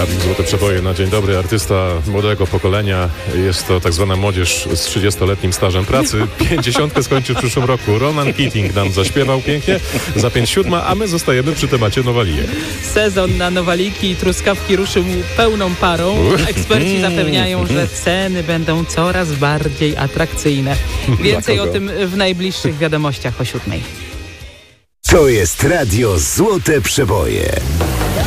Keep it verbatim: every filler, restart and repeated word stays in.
Radiu Złote Przeboje na dzień dobry. Artysta młodego pokolenia. Jest to tak zwana młodzież z trzydziestoletnim stażem pracy. Pięćdziesiątkę skończy w przyszłym roku. Ronan Keating nam zaśpiewał pięknie. Za pięć siódma, a my zostajemy przy temacie Nowalijek. Sezon na Nowaliki i truskawki ruszył pełną parą. Eksperci zapewniają, że ceny będą coraz bardziej atrakcyjne. Więcej o tym w najbliższych wiadomościach o siódmej. To jest Radio Złote Przeboje.